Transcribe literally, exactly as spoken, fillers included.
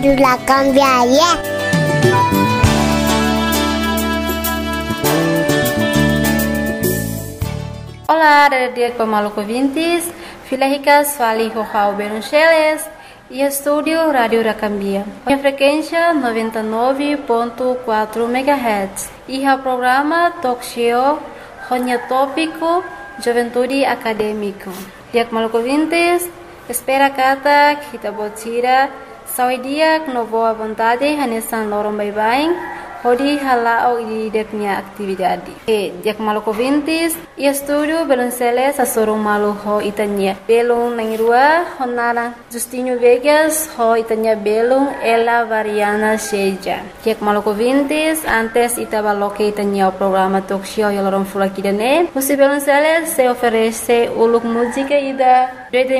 La cambiaria. Olá, dia Maluco ouvintes, filha ricas, fali Rojao Beruncheles e estúdio Rádio Racambia. A frequência noventa e nove ponto quatro megahertz e o programa Talk Show Ronha Tópico Juventude Acadêmico. Dia Maluco ouvintes, espera kata kita botira saudia no boa vontade hanesan lorong bye-bye. Hodi halao di deknya atividade. E dia Maluco ouvintes, e estúdio Belunceles a sorong malu ho itanya. Belung nangirua honara Justinho Vegas ho itanya belung ela variana seja. Dia Maluco ouvintes, antes itaba loke itanya o programa talk show yalorong fulakidane. Musi Belunceles se oferece uluk música ida